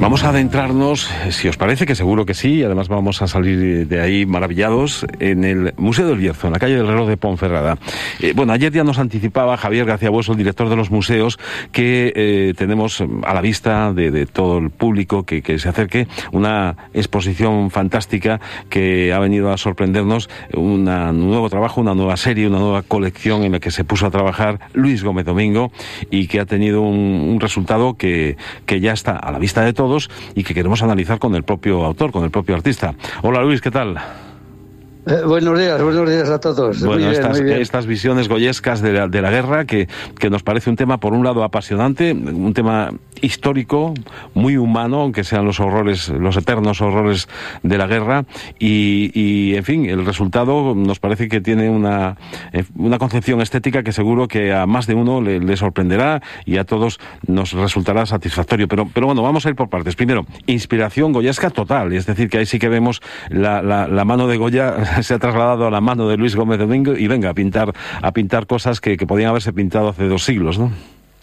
Vamos a adentrarnos, si os parece, que seguro que sí, y además vamos a salir de ahí maravillados, en el Museo del Bierzo, en la calle del Reloj de Ponferrada. Bueno, ayer ya nos anticipaba Javier García Bueso, el director de los museos, que tenemos a la vista de todo el público que se acerque una exposición fantástica que ha venido a sorprendernos, un nuevo trabajo, una nueva serie, una nueva colección en la que se puso a trabajar Luis Gómez Domingo y que ha tenido un resultado que ya está a la vista de todos y que queremos analizar con el propio autor, con el propio artista. Hola Luis, ¿qué tal? Buenos días a todos. Bueno, muy bien. Estas visiones goyescas de la guerra, que nos parece un tema, por un lado, apasionante, un tema histórico, muy humano, aunque sean los horrores, los eternos horrores de la guerra, y en fin, el resultado nos parece que tiene una concepción estética que seguro que a más de uno le sorprenderá y a todos nos resultará satisfactorio. Pero bueno, vamos a ir por partes. Primero, inspiración goyesca total, es decir, que ahí sí que vemos la mano de Goya se ha trasladado a la mano de Luis Gómez Domingo y venga a pintar cosas que podían haberse pintado hace 2 siglos, ¿no?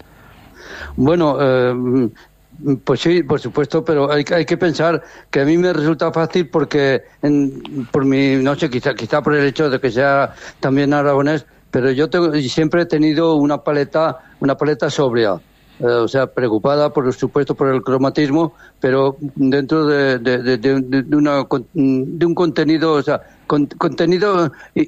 Bueno, pues sí, por supuesto, pero hay que pensar que a mí me resulta fácil porque por mi, no sé, quizá por el hecho de que sea también aragonés, pero yo siempre he tenido una paleta sobria. O sea, preocupada, por supuesto, por el cromatismo, pero dentro de un contenido, o sea, contenido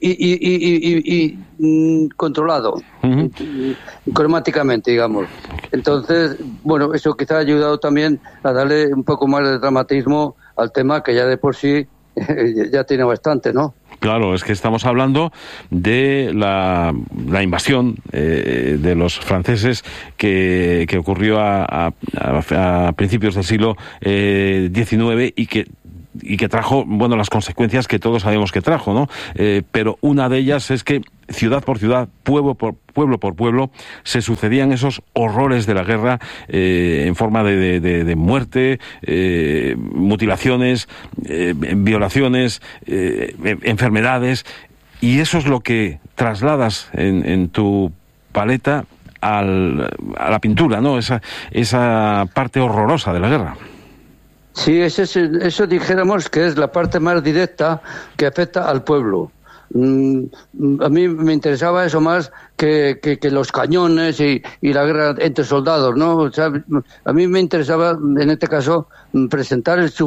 y controlado, cromáticamente, digamos. Entonces, bueno, eso quizá ha ayudado también a darle un poco más de dramatismo al tema, que ya de por sí ya tiene bastante, ¿no? Claro, es que estamos hablando de la invasión de los franceses que ocurrió a principios del siglo XIX y que trajo, bueno, las consecuencias que todos sabemos que trajo, ¿no? Pero una de ellas es que ciudad por ciudad, pueblo por pueblo, se sucedían esos horrores de la guerra en forma de muerte, mutilaciones, violaciones, enfermedades, y eso es lo que trasladas en tu paleta a la pintura, ¿no? Esa parte horrorosa de la guerra. Sí, eso dijéramos que es la parte más directa que afecta al pueblo. A mí me interesaba eso más que los cañones y la guerra entre soldados, ¿no? O sea, a mí me interesaba, en este caso, presentar el